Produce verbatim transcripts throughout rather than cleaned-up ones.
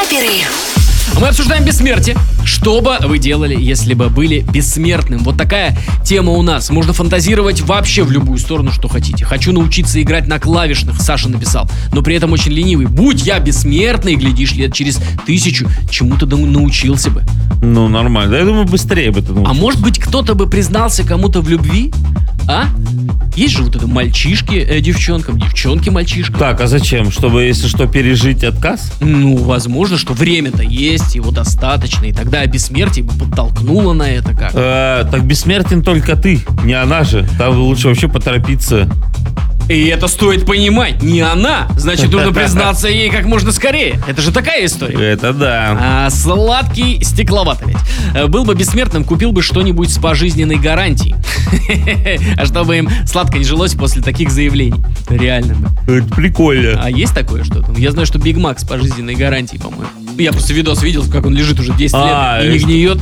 Вейкаперы. Мы обсуждаем бессмертие. Что бы вы делали, если бы были бессмертным? Вот такая тема у нас. Можно фантазировать вообще в любую сторону, что хотите. Хочу научиться играть на клавишных, Саша написал, но при этом очень ленивый. Будь я бессмертный, глядишь, лет через тысячу чему-то научился бы. Ну, нормально. Да, я думаю, быстрее бы ты научился. А может быть, кто-то бы признался кому-то в любви? А? Есть же вот это мальчишки э, девчонкам, девчонки мальчишкам. Так, а зачем? Чтобы, если что, пережить отказ? Ну, возможно, что время-то есть, его достаточно, и тогда бессмертие бы подтолкнуло на это как. Э, так бессмертен только ты, не она же. Там лучше вообще поторопиться. И это стоит понимать, не она. Значит, нужно признаться ей как можно скорее. Это же такая история. Это да. А, сладкий стекловато ведь. Был бы бессмертным, купил бы что-нибудь с пожизненной гарантией. А чтобы им сладко не жилось после таких заявлений. Реально бы. Это прикольно. А есть такое что-то? Я знаю, что Биг Мак с пожизненной гарантией, по-моему. Я просто видос видел, как он лежит уже десять А, лет и не что- гниет.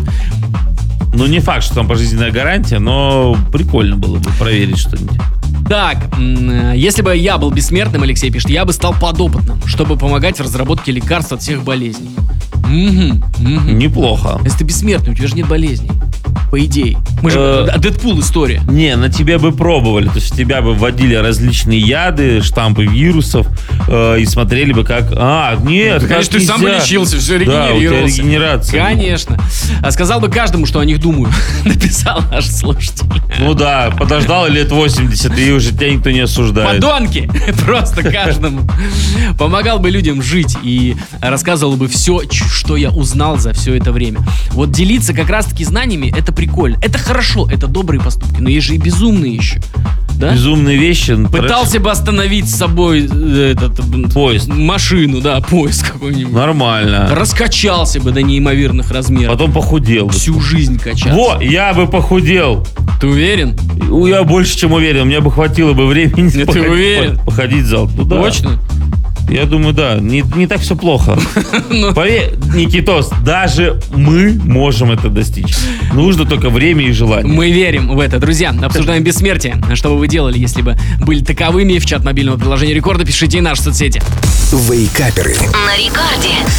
Ну, не факт, что там пожизненная гарантия, но прикольно было бы проверить что-нибудь. Так, м, если бы я был бессмертным, Алексей пишет, я бы стал подопытным, чтобы помогать в разработке лекарств от всех болезней. Мгм, мгм. Неплохо. Если ты бессмертный, у тебя же нет болезней. По идее. Мы же... Э, а, Дэдпул история. Не, на тебя бы пробовали. То есть тебя бы вводили различные яды, штампы вирусов э, и смотрели бы как... А, нет, Ты, конечно, так ты сам бы нельзя. лечился, все Да, у тебя регенерировался. регенерация. Конечно. А сказал бы каждому, что о них думаю. Написал наш слушатель. Ну да, подождал лет восемьдесят, и уже тебя никто не осуждает. Подонки! Просто каждому. Помогал бы людям жить и рассказывал бы все, что я узнал за все это время. Вот делиться как раз-таки знаниями, это прикольно. Это хорошо, это добрые поступки. Но есть же и безумные еще. Да? Безумные вещи. ну, Пытался бы остановить с собой э, этот, м, Поезд. машину, да, поезд какой-нибудь. Нормально. Раскачался бы до неимоверных размеров. Потом похудел бы. Всю жизнь качался. Во, я бы похудел. Ты уверен? Ну, Я больше чем уверен. У меня бы хватило бы времени Ты походить, уверен? по- походить в зал. Ну, да. Точно? Я думаю, да. Не, не так все плохо. Ну. Поверь, Никитос, даже мы можем это достичь. Нужно только время и желание. Мы верим в это. Друзья, обсуждаем бессмертие. Что бы вы делали, если бы были таковыми? В чат мобильного приложения Рекорда пишите и наши соцсети. Вейкаперы. На рекорде.